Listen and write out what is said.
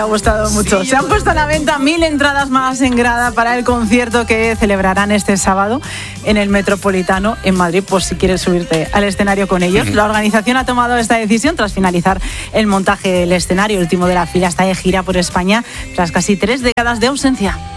Me ha gustado mucho. Se han puesto a la venta 1000 entradas más en grada para el concierto que celebrarán este sábado en el Metropolitano en Madrid, pues si quieres subirte al escenario con ellos. La organización ha tomado esta decisión tras finalizar el montaje del escenario. El último de la fila está de gira por España tras casi 3 décadas de ausencia.